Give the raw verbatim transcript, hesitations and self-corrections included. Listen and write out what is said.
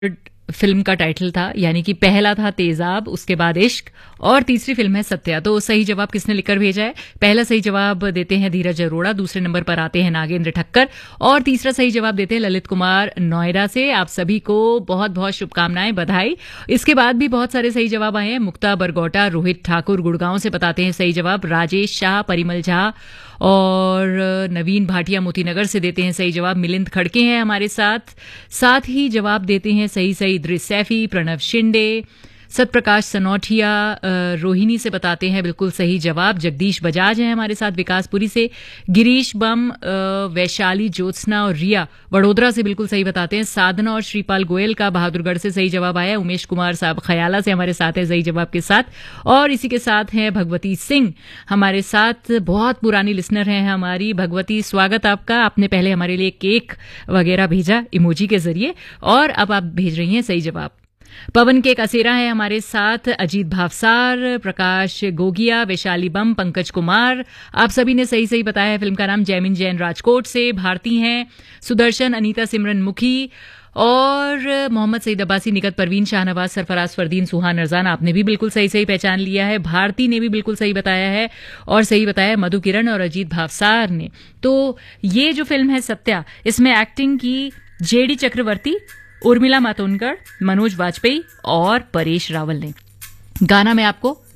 Film का title था, यानी कि पहला था तेजाब, उसके बाद इश्क और तीसरी फिल्म है सत्या। तो सही जवाब किसने लिखकर भेजा है? पहला सही जवाब देते हैं धीरज अरोड़ा, दूसरे नंबर पर आते हैं नागेंद्र ठक्कर और तीसरा सही जवाब देते हैं ललित कुमार नोएडा से। आप सभी को बहुत बहुत शुभकामनाएं, बधाई। इसके बाद भी बहुत सारे सही जवाब आए हैं। मुक्ता बरगोटा, रोहित ठाकुर गुड़गांव से बताते हैं सही जवाब, राजेश शाह, परिमल झा और नवीन भाटिया मोतीनगर से देते हैं सही जवाब, मिलिंद खड़के हैं हमारे साथ साथ ही जवाब देते हैं सही सही इद्रिस सैफी, प्रणव शिंदे, सतप्रकाश सनौठिया, रोहिणी से बताते हैं बिल्कुल सही जवाब, जगदीश बजाज हैं हमारे साथ विकासपुरी से, गिरीश बम, वैशाली, ज्योत्सना और रिया वडोदरा से बिल्कुल सही बताते हैं, साधना और श्रीपाल गोयल का बहादुरगढ़ से सही जवाब आया, उमेश कुमार साहब खयाला से हमारे साथ है सही जवाब के साथ, और इसी के साथ हैं भगवती सिंह हमारे साथ, बहुत पुरानी लिसनर हैं हमारी। भगवती, स्वागत आपका। आपने पहले हमारे लिए केक वगैरह भेजा इमोजी के जरिए और अब आप भेज रही हैं सही जवाब। पवन के कसेरा है हमारे साथ, अजीत भावसार, प्रकाश गोगिया, वैशाली बम, पंकज कुमार, आप सभी ने सही सही बताया है। फिल्म का नाम जैमिन जैन राजकोट से। भारती हैं, सुदर्शन, अनीता सिमरन मुखी और मोहम्मद सईद अब्बासी, निकट, परवीन शाहनवाज, सरफराज, फरदीन, सुहान अरजान, आपने भी बिल्कुल सही सही पहचान लिया है। भारती ने भी बिल्कुल सही बताया है और सही बताया मधु किरण और अजीत भावसार ने। तो ये जो फिल्म है सत्या, इसमें एक्टिंग की जेडी चक्रवर्ती, उर्मिला मातोंडकर, मनोज वाजपेयी और परेश रावल ने। गाना मैं आपको